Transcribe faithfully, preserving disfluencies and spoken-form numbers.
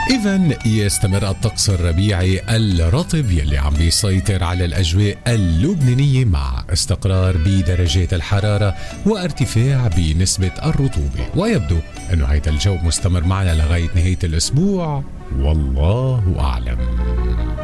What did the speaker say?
إذن يستمر الطقس الربيعي الرطب يلي عم بيسيطر على الأجواء اللبنانية مع استقرار بدرجات الحرارة وارتفاع بنسبة الرطوبة، ويبدو أن هذا الجو مستمر معنا لغاية نهاية الأسبوع، والله أعلم.